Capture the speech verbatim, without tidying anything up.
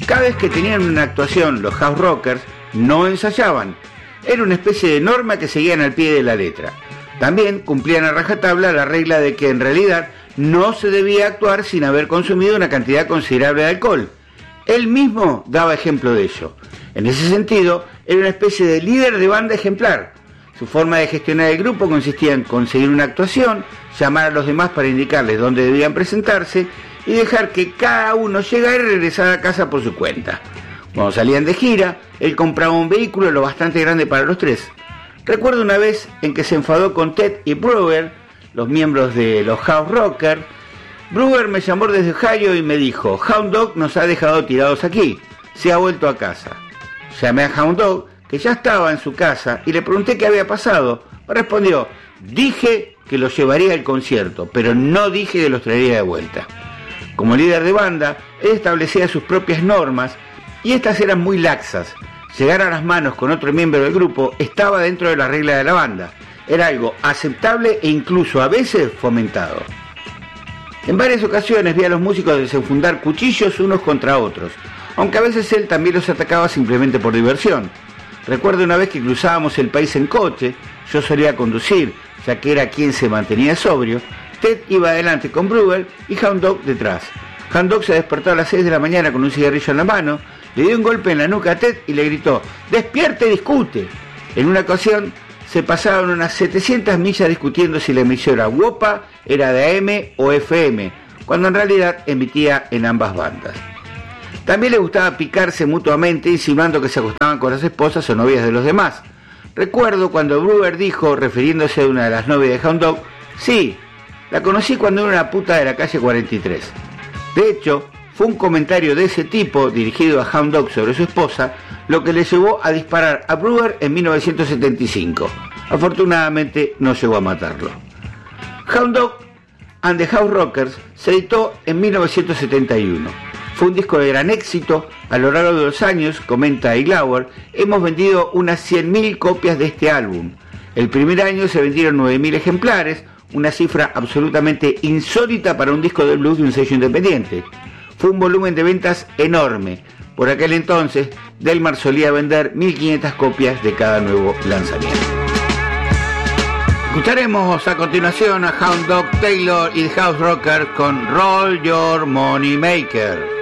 Cada vez que tenían una actuación, los House Rockers no ensayaban. Era una especie de norma que seguían al pie de la letra. También cumplían a rajatabla la regla de que en realidad no se debía actuar sin haber consumido una cantidad considerable de alcohol. Él mismo daba ejemplo de ello. En ese sentido, era una especie de líder de banda ejemplar. Su forma de gestionar el grupo consistía en conseguir una actuación, llamar a los demás para indicarles dónde debían presentarse y dejar que cada uno llegara y regresara a casa por su cuenta. Cuando salían de gira, él compraba un vehículo lo bastante grande para los tres. Recuerdo una vez en que se enfadó con Ted y Brewer, los miembros de los House Rockers. Brewer me llamó desde Ohio y me dijo: Hound Dog nos ha dejado tirados aquí, se ha vuelto a casa. Llamé a Hound Dog, que ya estaba en su casa, y le pregunté qué había pasado. Me respondió: dije que los llevaría al concierto, pero no dije que los traería de vuelta. Como líder de banda, él establecía sus propias normas, y estas eran muy laxas. Llegar a las manos con otro miembro del grupo estaba dentro de la regla de la banda. Era algo aceptable e incluso a veces fomentado. En varias ocasiones vi a los músicos desenfundar cuchillos unos contra otros, aunque a veces él también los atacaba simplemente por diversión. Recuerdo una vez que cruzábamos el país en coche, yo solía conducir, ya que era quien se mantenía sobrio. Ted iba adelante con Brewer y Hound Dog detrás. Hound Dog se despertó a las seis de la mañana con un cigarrillo en la mano, le dio un golpe en la nuca a Ted y le gritó: ¡despierte y discute! En una ocasión se pasaron unas setecientas millas discutiendo si la emisora W O P A era de A M o F M, cuando en realidad emitía en ambas bandas. También le gustaba picarse mutuamente, insinuando que se acostaban con las esposas o novias de los demás. Recuerdo cuando Brewer dijo, refiriéndose a una de las novias de Hound Dog: sí, la conocí cuando era una puta de la calle cuarenta y tres. De hecho, fue un comentario de ese tipo, dirigido a Hound Dog sobre su esposa, lo que le llevó a disparar a Brewer en mil novecientos setenta y cinco. Afortunadamente no llegó a matarlo. Hound Dog and the House Rockers se editó en mil novecientos setenta y uno. Fue un disco de gran éxito. A lo largo de los años, comenta Iglauer, hemos vendido unas cien mil copias de este álbum. El primer año se vendieron nueve mil ejemplares, una cifra absolutamente insólita para un disco de blues de un sello independiente. Fue un volumen de ventas enorme. Por aquel entonces, Delmar solía vender mil quinientas copias de cada nuevo lanzamiento. Escucharemos a continuación a Hound Dog Taylor y The House Rockers con Roll Your Money Maker.